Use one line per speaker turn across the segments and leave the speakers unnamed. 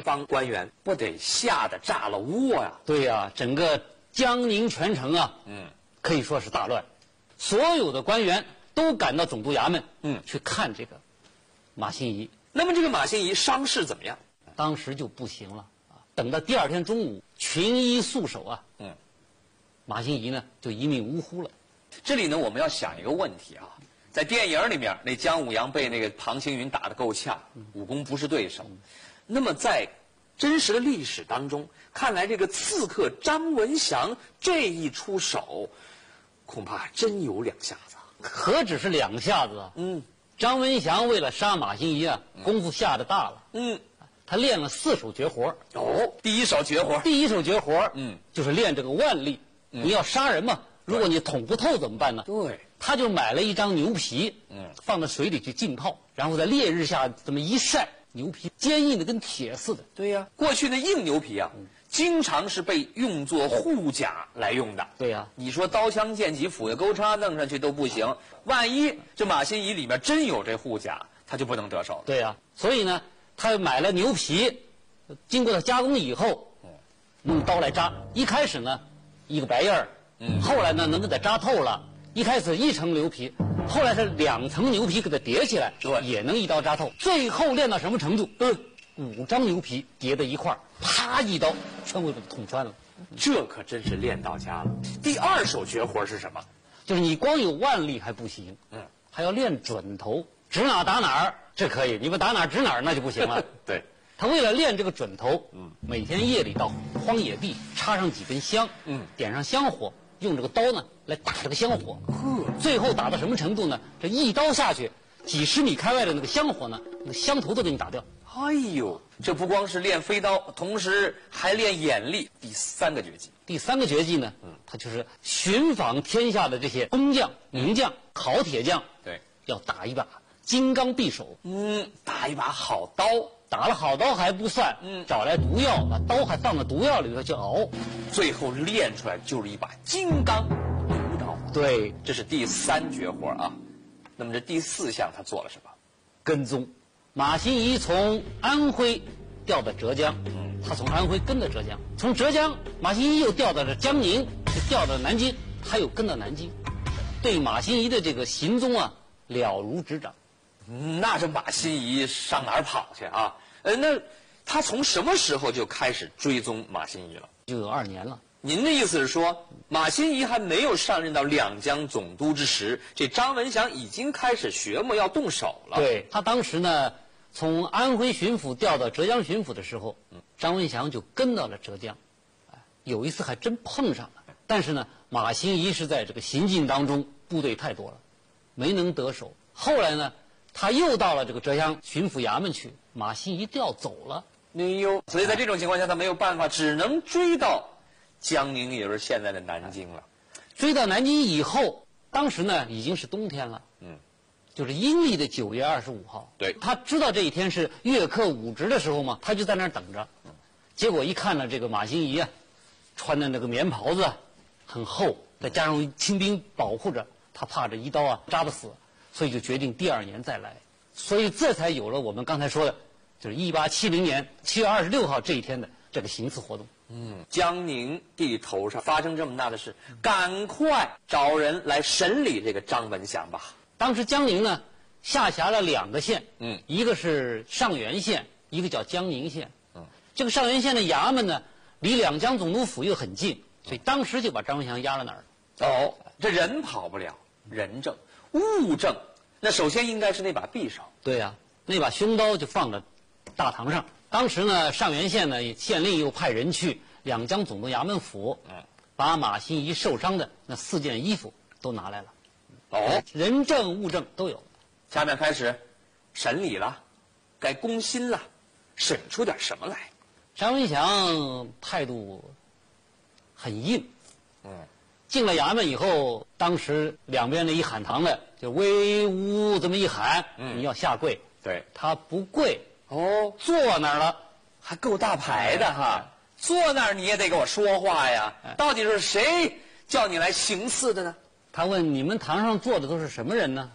帮官员不得吓得炸了窝呀？
对呀，整个江宁全城啊，可以说是大乱，所有的官员都赶到总督衙门，去看这个马新贻。
那么这个马新贻伤势怎么样？
当时就不行了啊！等到第二天中午，群医宿守啊，马新贻呢就一命呜呼了。
这里呢，我们要想一个问题啊，在电影里面，那姜武阳被那个庞青云打得够呛，武功不是对手。那么在真实的历史当中，看来这个刺客张文祥这一出手，恐怕真有两下子。
何止是两下子啊！张文祥为了杀马新贻啊，功夫下得大了。他练了4手绝活。
第一手绝活，
第一手绝活，就是练这个腕力。你要杀人嘛，如果你捅不透怎么办呢？
对，
他就买了一张牛皮，放到水里去浸泡，然后在烈日下这么一晒，牛皮坚硬的跟铁似的。
对呀，过去的硬牛皮啊，经常是被用作护甲来用的。
对呀，
你说刀枪剑戟斧钺钩叉弄上去都不行，万一这马新贻里面真有这护甲，他就不能得手了。
对呀，所以呢，他买了牛皮，经过他加工以后，用刀来扎。一开始呢，一个白印儿，后来呢，能给它扎透了。一开始1层牛皮，后来是2层牛皮给它叠起来，也能一刀扎透。最后练到什么程度？5张牛皮叠在一块儿，啪一刀，全给它捅穿了。
这可真是练到家了。第二手绝活是什么？
就是你光有腕力还不行，还要练准头，指哪打哪儿，这可以。你不打哪儿指哪儿，那就不行了。
对，
他为了练这个准头，每天夜里到荒野地插上几根香，点上香火，用这个刀呢来打这个香火。最后打到什么程度呢？这一刀下去，几十米开外的那个香火呢，那个香头都给你打掉。
哎呦，这不光是练飞刀，同时还练眼力。第3个绝技，
第3个绝技呢，他就是寻访天下的这些工匠、名匠、好铁匠，
对，
要打一把金刚匕首。
打一把好刀。
打了好刀还不算，找来毒药，把刀还放到毒药里头去熬，
最后练出来就是一把金刚牛刀。
对，
这是第3绝活啊。那么这第4项他做了什么？
跟踪。马新贻从安徽调到浙江，他从安徽跟到浙江，从浙江马新贻又调到了江宁，就调到南京，他又跟到南京，对马新贻的这个行踪啊了如指掌。
那这马新贻上哪儿跑去啊？那他从什么时候就开始追踪马新贻了？
就有2年了。
您的意思是说，马新贻还没有上任到两江总督之时，这张文祥已经开始学摸要动手了？
对，他当时呢，从安徽巡抚调到浙江巡抚的时候，张文祥就跟到了浙江，有一次还真碰上了。但是呢，马新贻是在这个行进当中，部队太多了，没能得手。后来呢，他又到了这个浙江巡抚衙门去，马新贻调走了。
哎呦，所以在这种情况下，他没有办法，只能追到江宁，也就是现在的南京了。
追到南京以后，当时呢已经是冬天了，就是阴历的9月25号。
对，
他知道这一天是月课午值的时候嘛，他就在那儿等着。结果一看呢，这个马新贻啊，穿的那个棉袍子很厚，再加上清兵保护着，他怕这一刀啊扎不死，所以就决定第2年再来。所以这才有了我们刚才说的，就是1870年7月26号这一天的这个行刺活动。
江宁地头上发生这么大的事，赶快找人来审理这个张文祥吧。
当时江宁呢下辖了2个县，一个是上元县，一个叫江宁县。这个上元县的衙门呢离两江总督府又很近，所以当时就把张文祥押了哪儿。
这人跑不了，人证、物证，那首先应该是那把匕首。
对呀，那把凶刀就放在大堂上。当时呢，上元县呢县令又派人去两江总督衙门府，把马新贻受伤的那4件衣服都拿来了。人证物证都有了。
下面开始审理了，该攻心了，审出点什么来？
张文祥态度很硬，进了衙门以后，当时两边的一喊堂的就威武这么一喊，你要下跪，
对，
他不跪，坐那儿了，
还够大牌的哈，坐那儿你也得给我说话呀，到底是谁叫你来行刺的呢？
他问你们堂上坐的都是什么人呢？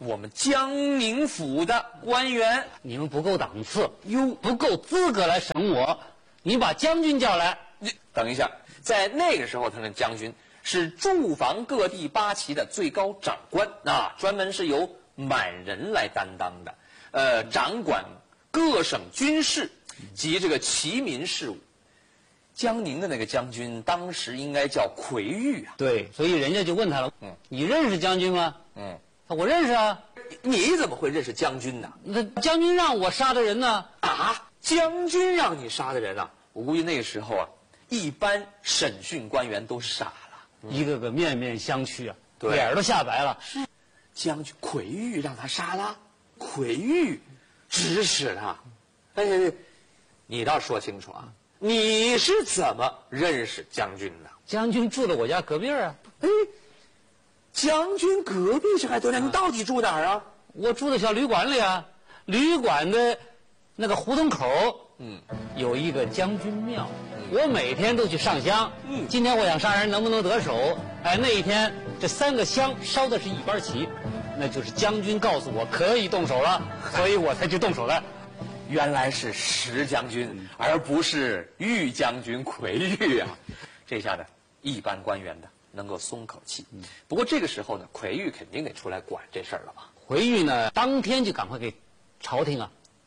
我们江宁府的官员。
你们不够档次，
哟，
不够资格来审我。你把将军叫来。
等一下，在那个时候，他的将军是驻防各地八旗的最高长官啊，专门是由满人来担当的，掌管各省军事及这个齐民事务。江宁的那个将军当时应该叫奎玉啊。
对，所以人家就问他了，你认识将军吗？我认识啊。
你怎么会认识将军呢？
那将军让我杀的人呢？
啊，将军让你杀的人啊！我估计那个时候啊，一般审讯官员都傻了，
一个个面面相觑啊，
对，
脸儿都吓白了。
将军奎玉让他杀了，奎玉指使他。哎，你倒说清楚啊，你是怎么认识将军的？
将军住在我家隔壁啊。
哎，将军隔壁这还得了？你到底住哪儿啊？
我住在小旅馆里啊，旅馆的那个胡同口，有一个将军庙，我每天都去上香。今天我想杀人，能不能得手？哎，那一天这3个香烧的是一般齐，那就是将军告诉我可以动手了，所以我才去动手的。
原来是石将军，而不是玉将军奎玉啊！这下呢，一般官员呢能够松口气。不过这个时候呢，奎玉肯定得出来管这事儿了吧？
奎玉呢，当天就赶快给朝廷啊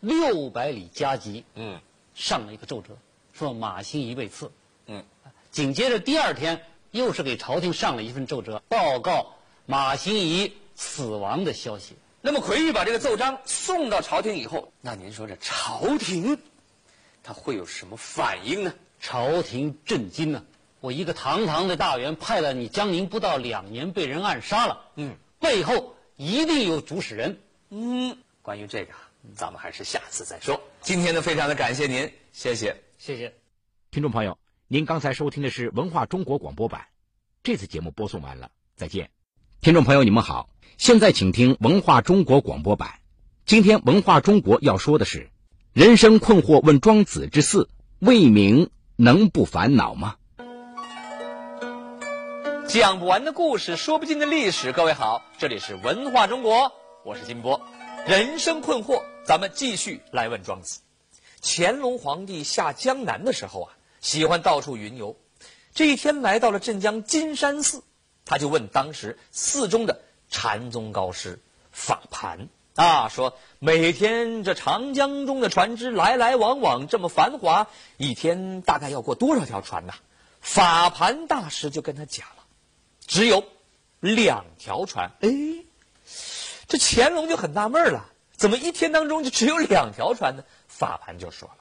600里加急，上了一个奏折，说马兴仪被刺。紧接着第2天又是给朝廷上了一份奏折，报告马兴仪死亡的消息。
那么奎玉把这个奏章送到朝廷以后，那您说这朝廷他会有什么反应呢？
朝廷震惊呢！我一个堂堂的大员，派了你江宁不到2年被人暗杀了，背后一定有主使人。
关于这个咱们还是下次再说。今天呢，非常的感谢您，谢谢。
谢谢。
听众朋友，您刚才收听的是文化中国广播版，这次节目播送完了，再见。听众朋友，你们好，现在请听文化中国广播版。今天文化中国要说的是，人生困惑问庄子之4，未明能不烦恼吗？
讲不完的故事，说不尽的历史。各位好，这里是文化中国，我是金波。人生困惑，咱们继续来问庄子。乾隆皇帝下江南的时候啊，喜欢到处云游。这一天来到了镇江金山寺，他就问当时寺中的禅宗高师法盘啊，说每天这长江中的船只来来往往这么繁华，一天大概要过多少条船呐？法盘大师就跟他讲了，只有2条船。这乾隆就很纳闷了，怎么一天当中就只有2条船呢？法盘就说了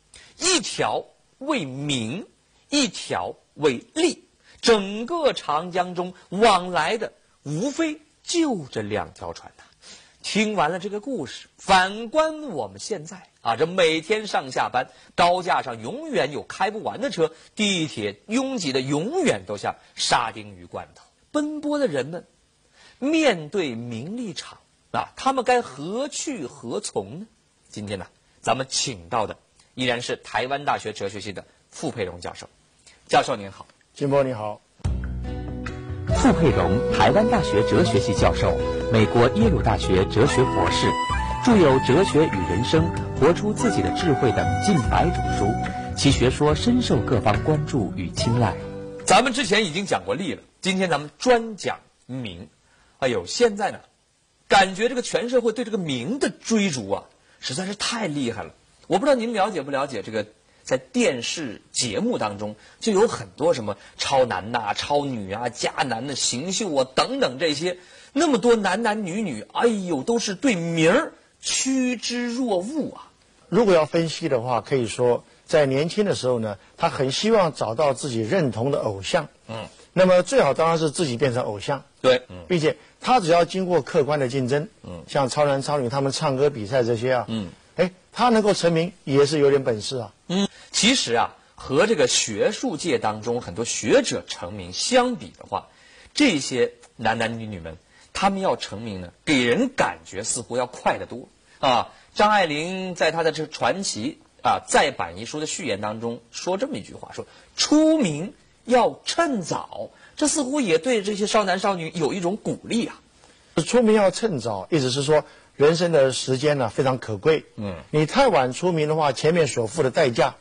，1条为明，1条为利，整个长江中往来的无非就这2条船呐。听完了这个故事，反观我们现在啊，这每天上下班，高架上永远有开不完的车，地铁拥挤的永远都像沙丁鱼罐头。奔波的人们面对名利场啊，他们该何去何从呢？今天呢，咱们请到的依然是台湾大学哲学系的傅佩荣教授。教授您好。
金波你好。
傅佩荣，台湾大学哲学系教授，美国耶鲁大学哲学博士，著有《哲学与人生》《活出自己的智慧》等近100种书，其学说深受各方关注与青睐。
咱们之前已经讲过利了，今天咱们专讲名。哎呦，现在呢，感觉这个全社会对这个名的追逐啊，实在是太厉害了。我不知道您了解不了解这个，在电视节目当中就有很多什么超男呐、超女啊、迦男的、行秀啊等等这些，那么多男男女女，哎呦，都是对名儿趋之若鹜啊。
如果要分析的话，可以说在年轻的时候呢，他很希望找到自己认同的偶像。那么最好当然是自己变成偶像。
对，
并且他只要经过客观的竞争，像超男超女他们唱歌比赛这些啊，他能够成名也是有点本事啊。
其实啊，和这个学术界当中很多学者成名相比的话，这些男男女女们他们要成名呢，给人感觉似乎要快得多啊。张爱玲在她的这传奇再版一书的序言当中说这么一句话，说出名要趁早，这似乎也对这些少男少女有一种鼓励啊。
出名要趁早，意思是说人生的时间呢非常可贵。你太晚出名的话，前面所付的代价